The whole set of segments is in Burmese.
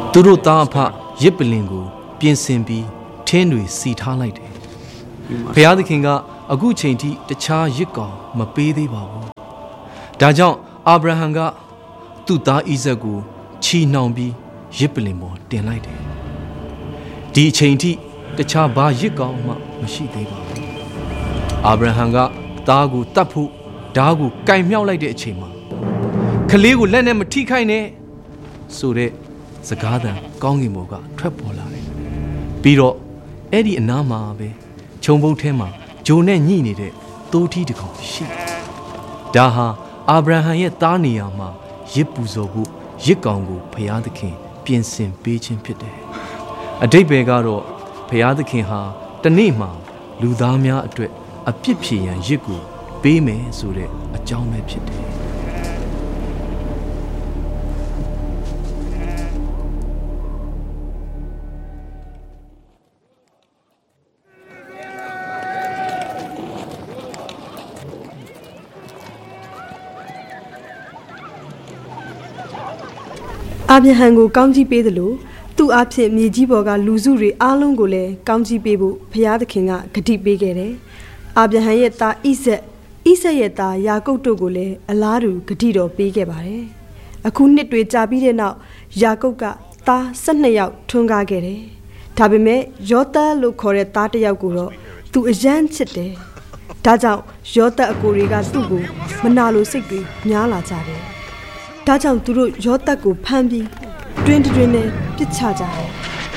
သူတို့သားအဖရစ်ပလင်ကိုပြင်ဆင်ပြီးထင်းတွေစီထားလိုက်တယ်ဘုရားသခင်ကအခုချိန်ထိတခြားရစ်ကောင်မပေးသေးပါဘူးဒါကြောင့်အာဗြဟံကသူ့သားဣဇက်ကိုချီနှောင်ပြီးရစ်ပလင်ပေါ်တင်လိုက်တယ်ဒီအချိန်ထိတခြားဘာရစ်ကောင်မှမရှိသေးပါဘူးအာဗြဟံကသားကိုတတ်ဖို့ဓားကိုကင်မြောက်လိုက်တဲ့အချိန်မှာကလေးကိုလက်နဲ့မထိခိုက်နဲ့ဆိုတဲ့စကားသံကောင်းကင်ဘုံကထွက်ပေါ်လာတယ်ပြီးတော့အဲ့ဒီအနားမှာပဲခြုံပုတ်ထဲမှာဂျိုနဲ့ညှိနေတဲ့သိုးထီးတစ်ကောင်ရှိဒါဟာအာဗြဟံရဲ့သားနေရာမှာရစ်ပူဇော်ဖို့ရစ်ကောင်ကိုဘုရားသခင်ပြင်ဆင်ပေးခြင်းဖြစ်တယ်အဓိပ္ပာယ်ကတော့ဘုရားသခင်ဟာတနေ့မှာလူသားများအတွက်အပြစ်ဖြေရန်ရစ်ကိုပေးမယ်ဆိုတဲ့အကြောင်းပဲဖြစ်တယ်အာဗြဟံကိုကောင်းကြီးပေးသလိုသူ့အဖြစ်မြေကြီးပေါ်ကလူစုတွေအားလုံးကိုလည်းကောင်းကြီးပေးဖို့ဘုရားသခင်ကဂတိပေးခဲ့တယ်။အာဗြဟံရဲ့သားဣဆက်ရဲ့သားယာကုပ်တို့ကိုလည်းအလားတူဂတိတော်ပေးခဲ့ပါတယ်။အခုနှစ်တွေကြာပြီးတဲ့နောက်ယာကုပ်ကသား12ယောက်ထွန်းကားခဲ့တယ်။ဒါပေမဲ့ယောသပ်လို့ခေါ်တဲ့သားတစ်ယောက်ကိုတော့သူအယမ်းချစ်တယ်။ဒါကြောင့်ယောသပ်အကိုတွေကသူ့ကိုမနာလိုစိတ်တွေများလာကြတယ်။ဒါကြောင့်သူတို့ယောသပ်ကိုဖမ်းပြီးတွင်းနဲ့ပစ်ချကြတယ်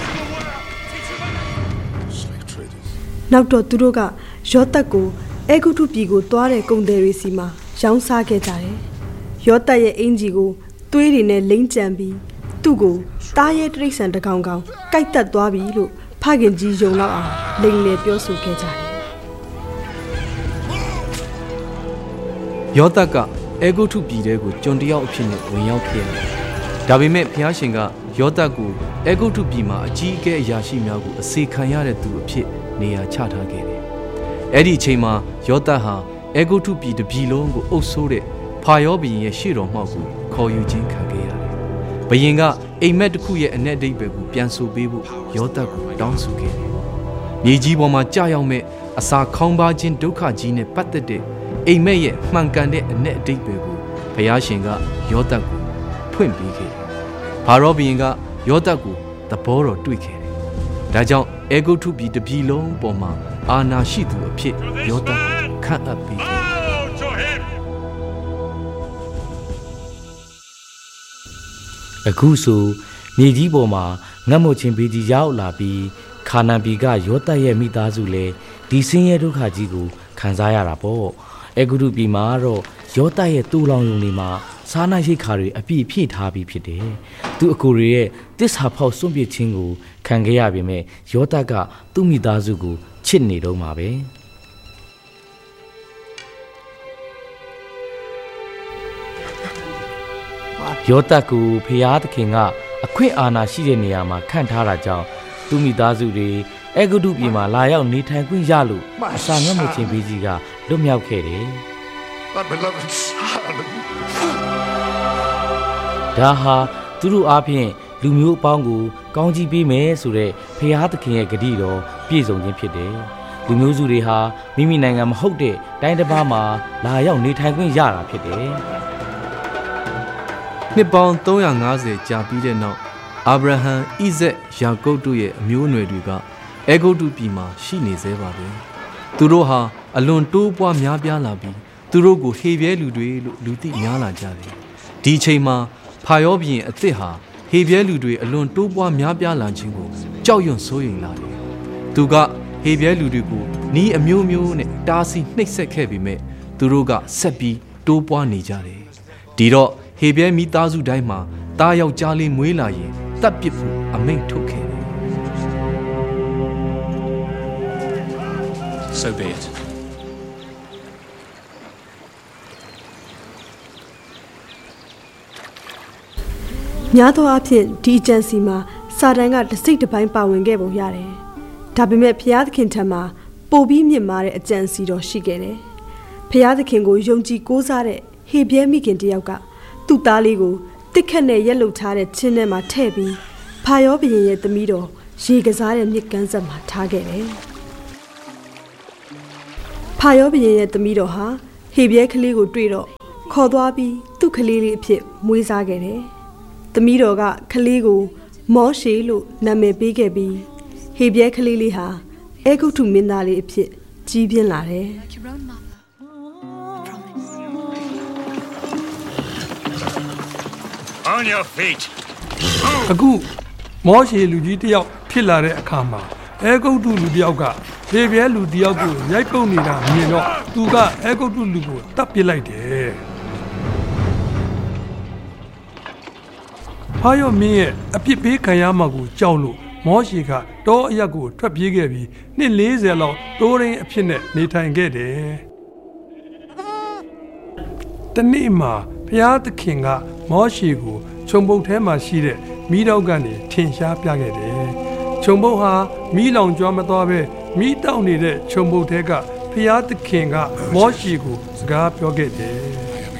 နောက်တော့သူတို့ကယောသပ်ကိုအေဂုတုပြည်ကိုသွားတဲ့ကုန်သည်တွေစီမှာရောင်းစားခဲ့ကြတယ်ယောသပ်ရဲ့အင်ဂျီကိုသွေးတွေနဲ့လိမ့်ကြံပြီးသူ့ကိုတားရဲတိရစ္ဆာန်တစ်ကောင်ကိုက်တက်သွားပြီလို့ဖခင်ကြီးယုံတော့အောင်လိမ်လေပြောဆိုခဲ့ကြတယ်ယောသပ်ကအေဂုတုပြည်တဲကိုကျွန်တယောက်အဖြစ်နဲ့ဝင်ရောက်ခဲ့တယ်။ဒါပေမဲ့ဘုရားရှင်ကယောသပ်ကိုအေဂုတုပြည်မှာအကြီးအကဲအရာရှိများကိုအစေခံရတဲ့သူအဖြစ်နေရာချထားခဲ့တယ်။အဲ့ဒီအချိန်မှာယောသပ်ဟာအေဂုတုပြည်တစ်ပြည်လုံးကိုအုပ်စိုးတဲ့ဖာရောဘုရင်ရဲ့ရှေ့တော်မှောက်ကိုခေါ်ယူခြင်းခံခဲ့ရတယ်။ဘုရင်ကအိမ်မက်တစ်ခုရဲ့အ내အဓိပ္ပာယ်ကိုပြန်ဆိုပေးဖို့ယောသပ်ကိုတောင်းဆိုခဲ့တယ်။မြေကြီးပေါ်မှာကြာရောက်မဲ့အစာခေါင်းပါခြင်းဒုက္ခကြီးနဲ့ပတ်သက်တဲ့အိမ်မက်ရဲ့မှန်ကန်တဲ့အ내အဓိပ္ပာယ်ကိုဘုရားရှင်ကယောသပ်ကိုဖွင့်ပေးခဲ့တယ်။ဖာရောဘုရင်ကယောသပ်ကိုသဘောတော်တွေ့ခဲ့တယ်။ဒါကြောင့်အေဂုတုပြည်တစ်ပြည်လုံးပေါ်မှာအာဏာရှိသူအဖြစ်ယောသပ်ကိုခန့်အပ်ပေးခဲ့တယ်။အခုဆိုမြေကြီးပေါ်မှာငတ်မွတ်ခြင်းဘေးကြီးရောက်လာပြီးခါနာန်ပြည်ကယောသပ်ရဲ့မိသားစုလည်းဒီဆင်းရဲဒုက္ခကြီးကိုခံစားရတာပေါ့။အေဂုတုပြည်မှာတော့ယောသပ်ရဲ့တူလောင်ယုံတွေမှာစားနပ်ရိက္ခာတွေအပြည့်ဖြည့်ထားပြီးဖြစ်တယ်။သူအကိုတွေရဲ့တစ္ဆာဖောက်စွန့်ပစ်ခြင်းကိုခံခဲ့ရပေမဲ့ယောသပ်ကသူ့မိသားစုကိုချစ်နေတော့မှာပဲ။ယောသပ်ကိုဖျားသခင်ကအခွင့်အာဏာရှိတဲ့နေရာမှာခန့်ထားတာကြောင့်သူ့မိသားစုတွေအေဂုတုပြည်မှာလာရောက်နေထိုင်ခွင့်ရလို့အစာငတ်မခြင်းပေးကြီးကလွတ်မြောက်ခဲ့တယ်။ဒါဟာသူတို့အားဖြင့်လူမျိုးအပေါင်းကိုကောင်းချီးပေးမယ်ဆိုတဲ့ဖျားသခင်ရဲ့ဂတိတော်ပြည့်စုံခြင်းဖြစ်တယ်။လူမျိုးစုတွေဟာမိမိနိုင်ငံမဟုတ်တဲ့တိုင်းတစ်ပါးမှာလာရောက်နေထိုင်ခွင့်ရတာဖြစ်တယ်။နှစ်ပေါင်း350ကြာပြီးတဲ့နောက်အာဗြဟံဣဇက်ယာကုပ်တို့ရဲ့အမျိုးအနွယ်တွေကအေဂုတုပြည်မှာရှိနေသေးပါပဲ။သူတို့ဟာအလွန်တိုးပွားများပြားလာပြီးသူတို့ကိုဟေပြဲလူတွေလို့လူသိများလာကြတယ်။ဒီအချိန်မှာဖာရောဘုရင်အသစ်ဟာဟေပြဲလူတွေအလွန်တိုးပွားများပြားလာခြင်းကိုကြောက်ရွံ့စိုးရိမ်လာတယ်။သူကဟေပြဲလူတွေကိုနီးအမျိုးမျိုးနဲ့တားဆီးနှိပ်စက်ခဲ့ပေမဲ့သူတို့ကဆက်ပြီးတိုးပွားနေကြတယ်။ဒီတော့ဟေပြဲမိသားစုတိုင်းမှာတားယောက်ျားလေးမွေးလာရင်တပ်ပစ်ဖို့အမိန့်ထုတ်ခဲ့တယ်။ So be it. များသောအားဖြင့်ဒီအကြံစီမှာစာတန်ကတစ်စိတ်တစ်ပိုင်းပါဝင်ခဲ့ပုံရတယ်။ဒါပေမဲ့ဘုရားသခင်ထံမှာပိုပြီးမြင့်မားတဲ့အကြံစီတော်ရှိခဲ့တယ်။ဘုရားသခင်ကိုယုံကြည်ကိုးစားတဲ့ဟေပြဲမိခင်တယောက်ကသူ့သားလေးကိုတစ်ခတ်နဲ့ရက်လုထားတဲ့ချင်းထဲမှာထည့်ပြီးဖာရောဘုရင်ရဲ့သမီးတော်ရေကစားတဲ့မြစ်ကမ်းဆက်မှာထားခဲ့တယ်။ဖာရောဘုရင်ရဲ့သမီးတော်ဟာဟေဘရဲကလေးကိုတွေ့တော့ခေါ်သွားပြီးသူ့ကလေးလေးအဖြစ်မွေးစားခဲ့တယ်။သမီးတော်ကကလေးကိုမောရှေလို့နာမည်ပေးခဲ့ပြီးဟေဘရဲကလေးလေးဟာအဲဂုတ္တုမင်းသားလေးအဖြစ်ကြီးပြင်းလာတယ်။ On your feet. အခုမောရှေလူကြီးတယောက်ဖြစ်လာတဲ့အခါမှာအဲဂုတ္တုလူတယောက်ကဟေဘရဲလူတယောက်ကိုရိုက်ပုတ်နေတာမြင်တော့သူကအဲဂုတ္တုလူကိုတတ်ပစ်လိုက်တယ်။ဖာရောမင်းရဲ့အပြစ်ပေးခံရမှာကိုကြောက်လို့မောရှေကတောအရက်ကိုထွက်ပြေးခဲ့ပြီးနှစ်40လောက်တိုးရင်းအဖြစ်နဲ့နေထိုင်ခဲ့တယ်။တနေ့မှာဘုရားသခင်ကမောရှေကိုခြုံပုတ်ထဲမှာရှိတဲ့မီးတောက်ကနေထင်ရှားပြခဲ့တယ်။ခြုံပုတ်ဟာမီးလောင်ကျွမ်းမသွားပဲမီးတောက်နေတဲ့ခြုံပုတ်ထဲကဘုရားသခင်ကမောရှေကိုစကားပြောခဲ့တယ်။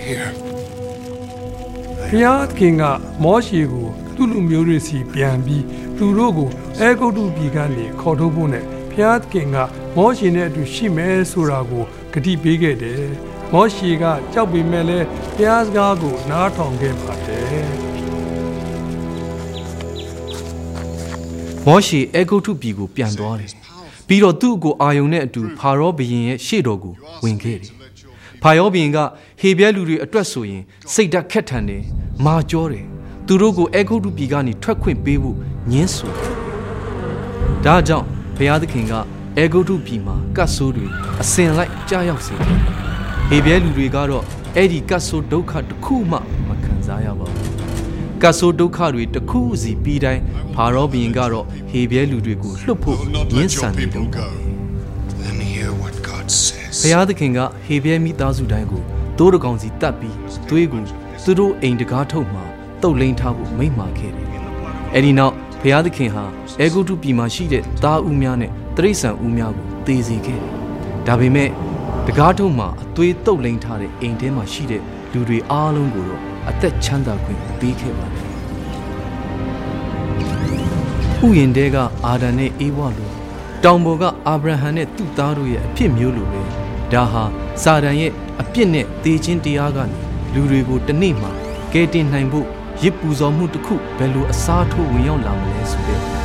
ဘုရားသခင်ကမောရှေကိုသူ့လူမျိုးတွေစီပြန်ပြီးသူတို့ကိုအဲဂုတ္တုပြည်ကနေခေါ်ထုတ်ဖို့နဲ့ဘုရားသခင်ကမောရှေနဲ့အတူရှိမယ်ဆိုတာကိုဂတိပေးခဲ့တယ်။မောရှေကကြောက်ပေမဲ့လည်းဘုရားစကားကိုနားထောင်ခဲ့ပါတယ်။မောရှေအဲဂုတ္တုပြည်ကိုပြန်သွားတယ်။ပြီးတော့သူ့ကိုအာယုန်နဲ့အတူဖာရောဘုရင်ရဲ့ရှေ့တော်ကိုဝင်ခဲ့တယ်။ဖာရောဘုရင်ကဟေဘရဲလူတွေအတွက်ဆိုရင်စိတ်ဓာတ်ခက်ထန်တယ်။မာကြောတယ်။သူတို့ကိုအဲဂုတ္တုပြည်ကနေထွက်ခွင့်ပေးဖို့ညှင်းဆိုတယ်။ဒါကြောင့်ဘုရားသခင်ကအဲဂုတ္တုပြည်မှာကတ်ဆိုးတွေအစင်လိုက်ကြားရောက်စေတယ်။ဟေဘရဲလူတွေကတော့အဲ့ဒီကတ်ဆိုးဒုက္ခတစ်ခုမှမခံစားရပါဘူး။ကတ်ဆိုးဒုက္ခတွေတစ်ခုစီပြီးတိုင်းဖာရောဘုရင်ကတော့ဟေဘရဲလူတွေကိုလွှတ်ဖို့ညှင်းဆန်နေတယ်။ဘုရားသခင်ကဟေဘရဲမိသားစုတိုင်းကိုတိုးတကောင်စီတတ်ပြီးသွေးကိုသူတို့အိမ်တကားထုတ်မှာတုတ်လိန်ထားဖို့မိန့်မာခဲ့တယ်။အဲဒီနောက်ဘုရားသခင်ဟာအဲဂုတ္တုပြည်မှာရှိတဲ့သားဦးများနဲ့တိရစ္ဆာန်ဦးများကိုသေစေခဲ့တယ်။ဒါပေမဲ့တကားထုတ်မှာအသွေးတုတ်လိန်ထားတဲ့အိမ်ထဲမှာရှိတဲ့လူတွေအားလုံးကိုတော့အသက်ချမ်းသာခွင့်ပေးခဲ့ပါတယ်။ဥယျာဉ်တဲကအာဒံနဲ့အေဝါလိုတောင်ပေါ်ကအာဗြဟံနဲ့သူ့သားတို့ရဲ့အဖြစ်မျိုးလိုပဲဒါဟာစာတန်ရဲ့အပြစ်နဲ့သေခြင်းတရားကနေလူတွေကိုတစ်နေ့မှာကယ်တင်နိုင်ဖို့ရစ်ပူဇော်မှုတစ်ခုဘယ်လိုအစားထိုးဝင်ရောက်လာမလဲဆိုတဲ့